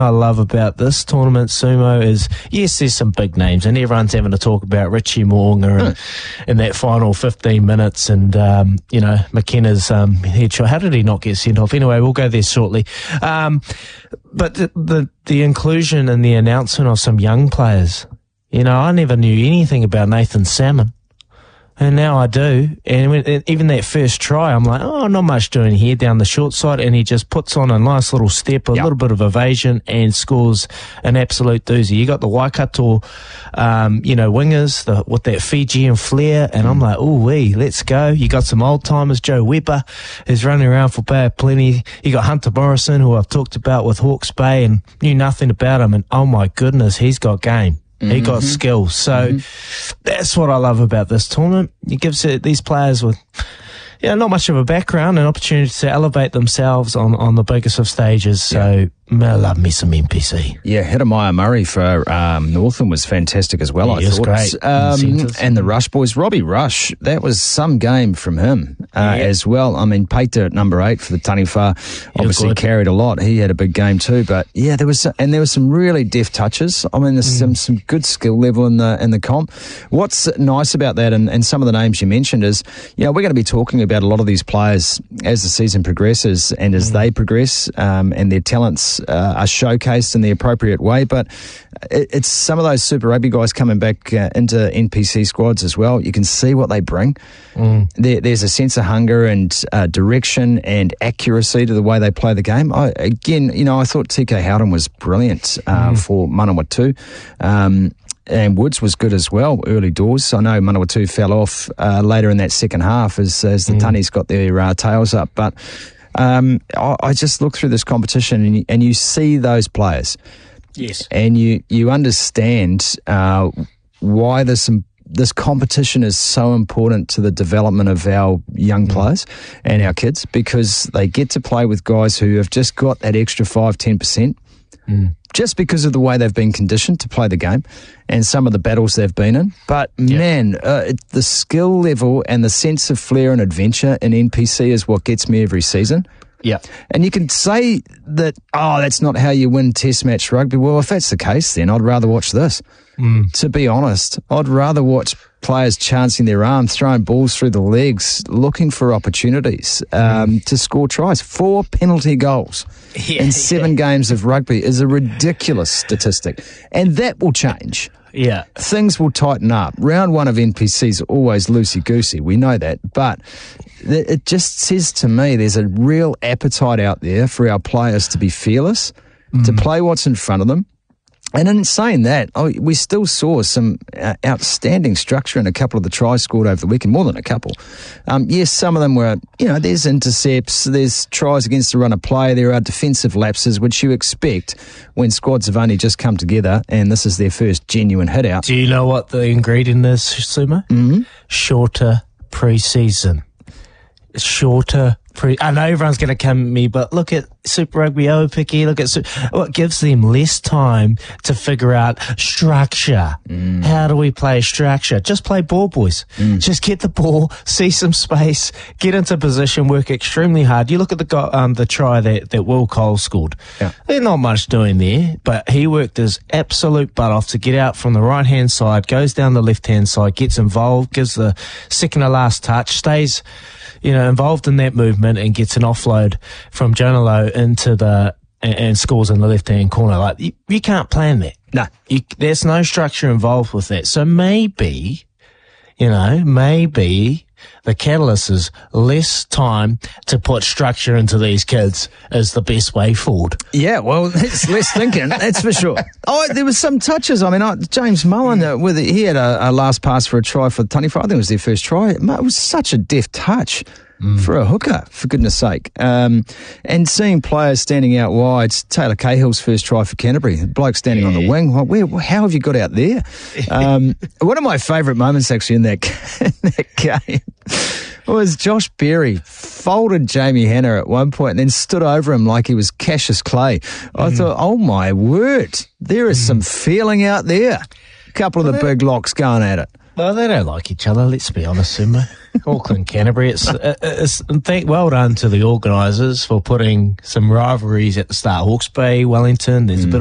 I love about this tournament, Sumo, is, yes, there's some big names, and everyone's having to talk about Richie Mo'unga in that final 15 minutes, and, McKenna's headshot. How did he not get sent off? Anyway, we'll go there shortly. But the inclusion and the announcement of some young players, I never knew anything about Nathan Salmon. And now I do. And even that first try, I'm like, not much doing here down the short side. And he just puts on a nice little step, a little bit of evasion, and scores an absolute doozy. You got the Waikato, wingers with that Fijian flair. And I'm like, let's go. You got some old timers. Joe Weber is running around for Bay of Plenty. You got Hunter Morrison, who I've talked about with Hawke's Bay and knew nothing about him. And oh my goodness, he's got game. He got skills. So that's what I love about this tournament. It gives these players with not much of a background an opportunity to elevate themselves on the biggest of stages. So I love me some NPC. Yeah, Hidemaya Murray for Northern was fantastic as well, I thought. Great. And the Rush boys, Robbie Rush, that was some game from him as well. I mean, Peita at number 8 for the Taniwha obviously carried a lot. He had a big game too, but there was some really deft touches. I mean, there's some good skill level in the comp. What's nice about that, and some of the names you mentioned is, we're going to be talking about a lot of these players as the season progresses and as they progress, and their talents are showcased in the appropriate way, but it's some of those Super Rugby guys coming back into NPC squads as well. You can see what they bring. There's a sense of hunger and direction and accuracy to the way they play the game. I thought TK Howden was brilliant for Manawatu. And Woods was good as well early doors. I know Manawatu fell off later in that second half as the Tunnies got their tails up, but I just look through this competition and you see those players. Yes. And you understand why this competition is so important to the development of our young players and our kids, because they get to play with guys who have just got that extra 5-10%. Just because of the way they've been conditioned to play the game and some of the battles they've been in. But, the skill level and the sense of flair and adventure in NPC is what gets me every season. Yeah. And you can say that, that's not how you win test match rugby. Well, if that's the case, then I'd rather watch this. To be honest, I'd rather watch players chancing their arm, throwing balls through the legs, looking for opportunities to score tries. 4 penalty goals in 7 games of rugby is a ridiculous statistic. And that will change. Yeah. Things will tighten up. Round 1 of NPC is always loosey-goosey. We know that. But it just says to me there's a real appetite out there for our players to be fearless, to play what's in front of them. And in saying that, we still saw some outstanding structure in a couple of the tries scored over the weekend, more than a couple. Yes, some of them were, there's intercepts, there's tries against the run of play, there are defensive lapses, which you expect when squads have only just come together and this is their first genuine hit out. Do you know what the ingredient is, Sumo? Shorter pre-season. I know everyone's going to come at me, but look at Super Rugby Aupiki, look at what gives them less time to figure out structure. How do we play structure? Just play ball, boys. Just get the ball, see some space, get into position, work extremely hard. You look at the try that Will Cole scored. Yeah. There's not much doing there, but he worked his absolute butt off to get out from the right-hand side, goes down the left-hand side, gets involved, gives the second to last touch, stays involved in that movement and gets an offload from Janelo into and scores in the left-hand corner. Like, you can't plan that. No. There's no structure involved with that. So maybe the catalyst is less time to put structure into these kids is the best way forward. Yeah, well, that's less thinking, that's for sure. There was some touches. I mean, James Mullen, he had a last pass for a try for the Taniwha. I think it was their first try. It was such a deft touch for a hooker, for goodness sake. And seeing players standing out wide, Taylor Cahill's first try for Canterbury, the bloke standing on the wing. How have you got out there? One of my favourite moments actually in that game was Josh Berry folded Jamie Hanna at one point and then stood over him like he was Cassius Clay. I thought, oh my word, there is some feeling out there. A couple of the big locks going at it. Well, they don't like each other, let's be honest, Sumo. Auckland, Canterbury. Well done to the organisers for putting some rivalries at the start. Hawke's Bay, Wellington, there's a bit